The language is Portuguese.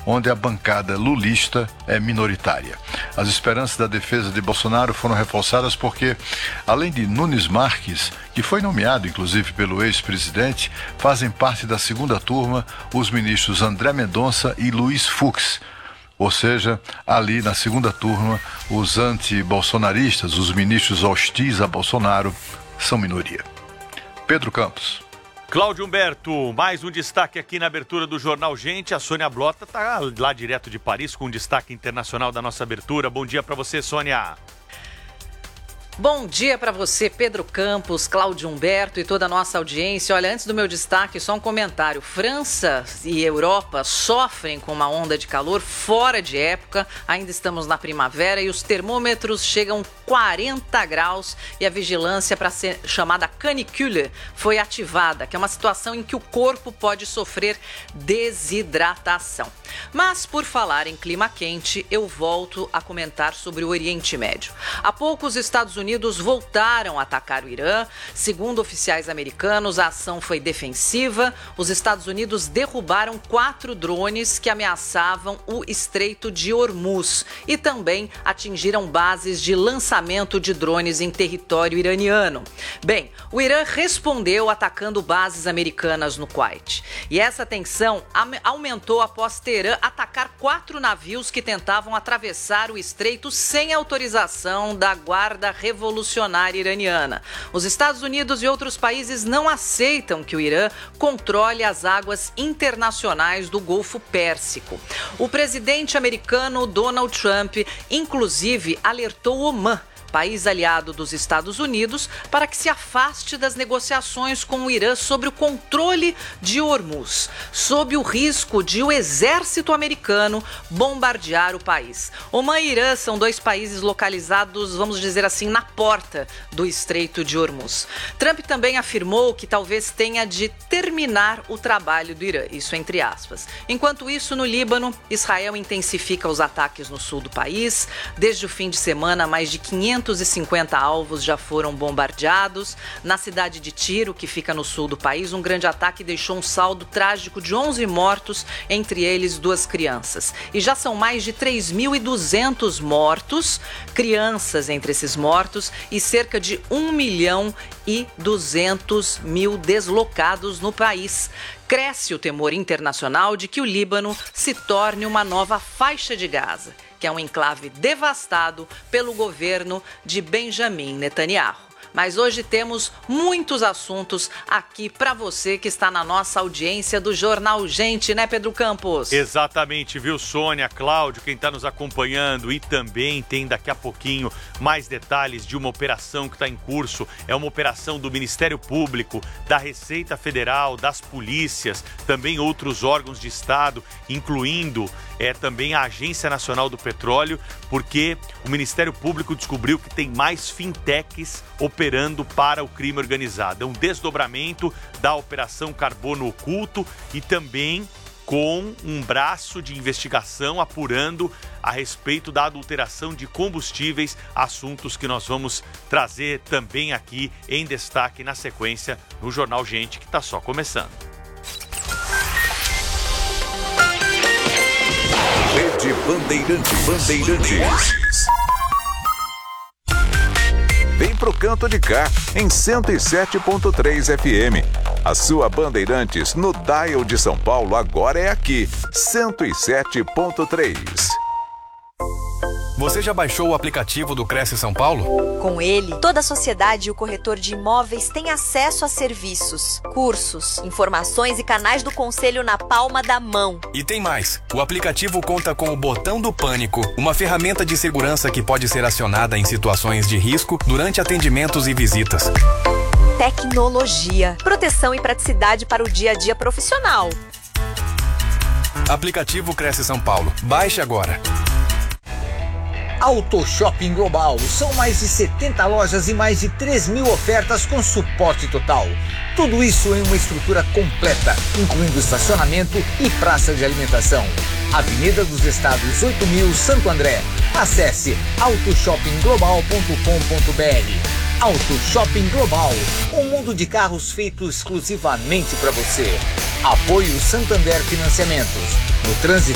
onde a bancada lulista é minoritária. As esperanças da defesa de Bolsonaro foram reforçadas porque, além de Nunes Marques, que foi nomeado inclusive pelo ex-presidente, fazem parte da segunda turma os ministros André Mendonça e Luiz Fux. Ou seja, ali na segunda turma, os anti-bolsonaristas, os ministros hostis a Bolsonaro, são minoria. Pedro Campos. Cláudio Humberto, mais um destaque aqui na abertura do Jornal Gente. A Sônia Blota está lá direto de Paris com um destaque internacional da nossa abertura. Bom dia para você, Sônia. Bom dia para você, Pedro Campos, Cláudio Humberto e toda a nossa audiência. Olha, antes do meu destaque, só um comentário. França e Europa sofrem com uma onda de calor fora de época. Ainda estamos na primavera e os termômetros chegam 40 graus e a vigilância para ser chamada canicule foi ativada, que é uma situação em que o corpo pode sofrer desidratação. Mas, por falar em clima quente, eu volto a comentar sobre o Oriente Médio. Há pouco, os Estados Unidos voltaram a atacar o Irã. Segundo oficiais americanos, a ação foi defensiva. Os Estados Unidos derrubaram 4 drones que ameaçavam o Estreito de Hormuz e também atingiram bases de lançamento de drones em território iraniano. Bem, o Irã respondeu atacando bases americanas no Kuwait. E essa tensão aumentou após Teherã atacar 4 navios que tentavam atravessar o estreito sem autorização da Guarda Revolucionária Iraniana. Os Estados Unidos e outros países não aceitam que o Irã controle as águas internacionais do Golfo Pérsico. O presidente americano Donald Trump, inclusive, alertou Omã, país aliado dos Estados Unidos, para que se afaste das negociações com o Irã sobre o controle de Hormuz, sob o risco de o exército americano bombardear o país. Omã e Irã são 2 países localizados, vamos dizer assim, na porta do Estreito de Hormuz. Trump também afirmou que talvez tenha de terminar o trabalho do Irã, isso entre aspas. Enquanto isso, no Líbano, Israel intensifica os ataques no sul do país. Desde o fim de semana, mais de 550 alvos já foram bombardeados. Na cidade de Tiro, que fica no sul do país, um grande ataque deixou um saldo trágico de 11 mortos, entre eles 2 crianças. E já são mais de 3.200 mortos, crianças entre esses mortos, e cerca de 1.200.000 deslocados no país. Cresce o temor internacional de que o Líbano se torne uma nova faixa de Gaza, que é um enclave devastado pelo governo de Benjamin Netanyahu. Mas hoje temos muitos assuntos aqui para você que está na nossa audiência do Jornal Gente, né, Pedro Campos? Exatamente, viu, Sônia, Cláudio, quem está nos acompanhando, e também tem daqui a pouquinho mais detalhes de uma operação que está em curso. É uma operação do Ministério Público, da Receita Federal, das polícias, também outros órgãos de Estado, incluindo também a Agência Nacional do Petróleo, porque o Ministério Público descobriu que tem mais fintechs operando para o crime organizado. É um desdobramento da Operação Carbono Oculto e também com um braço de investigação apurando a respeito da adulteração de combustíveis, assuntos que nós vamos trazer também aqui em destaque na sequência no Jornal Gente, que está só começando. Rede Bandeirantes. Vem pro canto de cá, em 107.3 FM. A sua Bandeirantes no dial de São Paulo agora é aqui, 107.3. Você já baixou o aplicativo do Cresce São Paulo? Com ele, toda a sociedade e o corretor de imóveis têm acesso a serviços, cursos, informações e canais do conselho na palma da mão. E tem mais. O aplicativo conta com o botão do pânico, uma ferramenta de segurança que pode ser acionada em situações de risco durante atendimentos e visitas. Tecnologia, proteção e praticidade para o dia a dia profissional. Aplicativo Cresce São Paulo. Baixe agora. Auto Shopping Global. São mais de 70 lojas e mais de 3.000 ofertas com suporte total. Tudo isso em uma estrutura completa, incluindo estacionamento e praça de alimentação. Avenida dos Estados 8.000, Santo André. Acesse autoshoppingglobal.com.br. Auto Shopping Global, um mundo de carros feito exclusivamente para você. Apoio Santander Financiamentos. No trânsito,